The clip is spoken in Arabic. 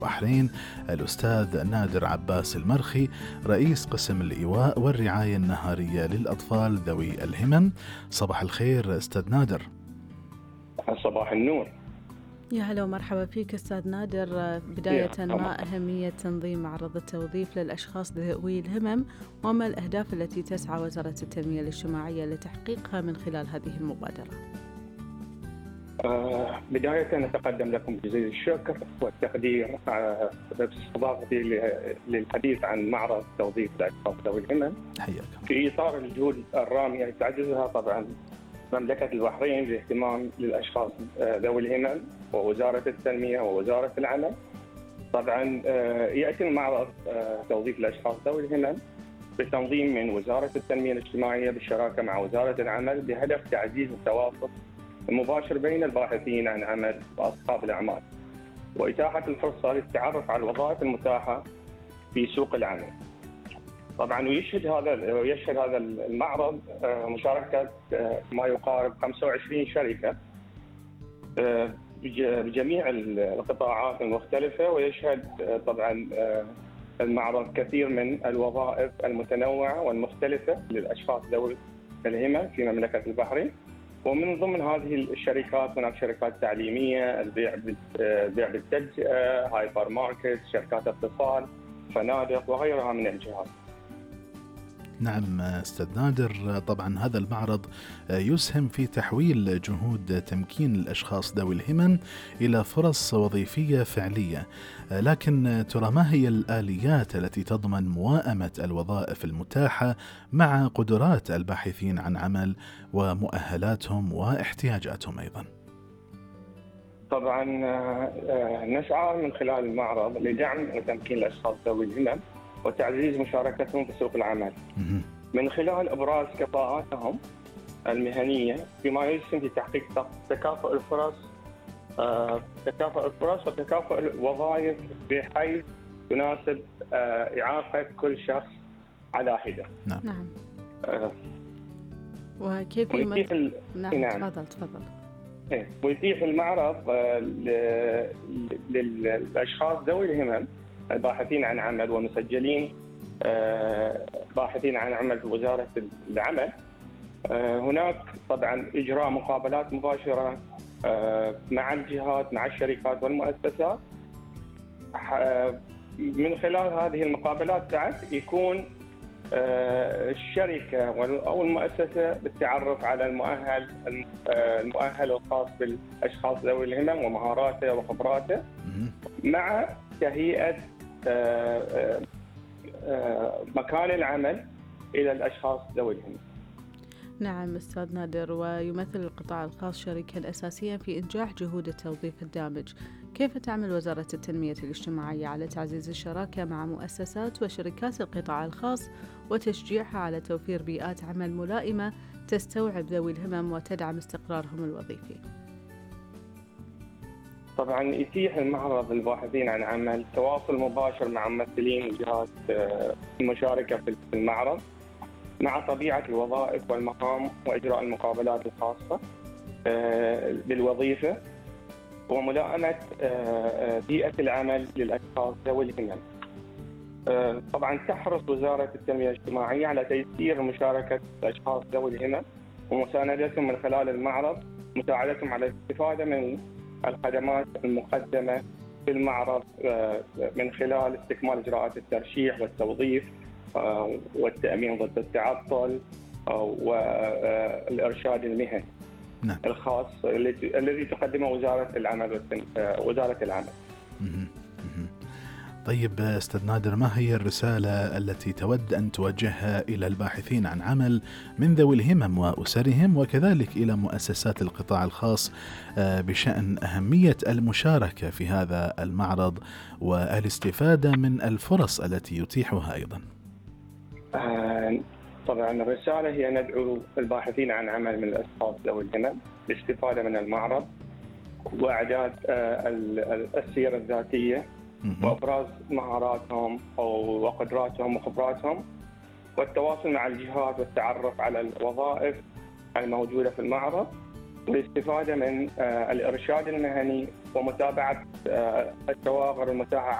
البحرين الأستاذ نادر عباس المرخي، رئيس قسم الإيواء والرعاية النهارية للأطفال ذوي الهمم. صباح الخير أستاذ نادر. صباح النور. يا هلا ومرحبا فيك أستاذ نادر. بداية، ما أهمية تنظيم معرض التوظيف للأشخاص ذوي الهمم، وما الأهداف التي تسعى وزارة التنمية الاجتماعية لتحقيقها من خلال هذه المبادرة؟ بداية نتقدم لكم بجزيل الشكر والتقدير باستضافتي للحديث عن معرض توظيف الأشخاص ذوي الهمم. في إطار الجهود الرامية اللي تعززها طبعا مملكة البحرين بالاهتمام للأشخاص ذوي الهمم ووزارة التنمية ووزارة العمل. طبعا يأتي المعرض توظيف الأشخاص ذوي الهمم بتنظيم من وزارة التنمية الاجتماعية بالشراكة مع وزارة العمل بهدف تعزيز التواصل المباشر بين الباحثين عن عمل وأصحاب الأعمال، وإتاحة الفرصة للتعرف على الوظائف المتاحة في سوق العمل. طبعا ويشهد هذا المعرض مشاركة ما يقارب 25 شركة بجميع القطاعات المختلفة، ويشهد طبعا المعرض كثير من الوظائف المتنوعة والمختلفة للأشخاص ذوي الهمم في مملكة البحرين. ومن ضمن هذه الشركات هناك شركات تعليمية، البيع بالتجزئة، هايبر ماركت، شركات اتصال، فنادق وغيرها من الجهات. نعم أستاذ نادر، طبعا هذا المعرض يسهم في تحويل جهود تمكين الأشخاص ذوي الهمم إلى فرص وظيفية فعلية، لكن ترى ما هي الآليات التي تضمن موائمة الوظائف المتاحة مع قدرات الباحثين عن عمل ومؤهلاتهم واحتياجاتهم أيضا؟ طبعا نسعى من خلال المعرض لدعم وتمكين الأشخاص ذوي الهمم وتعزيز مشاركتهم في سوق العمل من خلال إبراز كفاءاتهم المهنية بما يسهم في تحقيق تكافؤ الفرص وتكافؤ الوظائف بحيث تناسب إعاقة كل شخص على حدة. نعم. وكيف نعم. تفضل. ويتيح المعرض للأشخاص ذوي الهمم الباحثين عن عمل ومسجلين باحثين عن عمل في وزارة العمل. هناك طبعا إجراء مقابلات مباشرة مع الجهات، مع الشركات والمؤسسات. من خلال هذه المقابلات بعد يكون الشركة أو المؤسسة بالتعرف على المؤهل الخاص بالأشخاص ذوي الهمم ومهاراته وخبراته، مع تهيئة مكان العمل إلى الأشخاص ذوي الهمم. نعم أستاذ نادر، ويمثل القطاع الخاص شريكاً أساسياً في إنجاح جهود التوظيف الدامج. كيف تعمل وزارة التنمية الاجتماعية على تعزيز الشراكة مع مؤسسات وشركات القطاع الخاص وتشجيعها على توفير بيئات عمل ملائمة تستوعب ذوي الهمم وتدعم استقرارهم الوظيفي؟ طبعا يتيح المعرض للباحثين عن عمل تواصل مباشر مع ممثلين الجهات المشاركة في المعرض مع طبيعة الوظائف والمهام وإجراء المقابلات الخاصة بالوظيفة وملائمة بيئة العمل للأشخاص ذوي الهمم. طبعا تحرص وزارة التنمية الاجتماعية على تيسير مشاركة الأشخاص ذوي الهمم ومساندتهم من خلال المعرض، مساعدتهم على الاستفادة من الخدمات المقدمة في المعرض من خلال استكمال إجراءات الترشيح والتوظيف والتأمين ضد التعطل والإرشاد المهني الخاص الذي تقدمه وزارة العمل. طيب أستاذ نادر، ما هي الرسالة التي تود أن توجهها إلى الباحثين عن عمل من ذوي الهمم وأسرهم وكذلك إلى مؤسسات القطاع الخاص بشأن أهمية المشاركة في هذا المعرض والاستفادة من الفرص التي يتيحها أيضا؟ طبعا الرسالة هي ندعو الباحثين عن عمل من الأشخاص ذوي الهمم بالاستفادة من المعرض وإعداد السيرة الذاتية وإبراز مهاراتهم وقدراتهم وخبراتهم والتواصل مع الجهات والتعرف على الوظائف الموجودة في المعرض والاستفادة من الإرشاد المهني ومتابعة التوافر المتاحة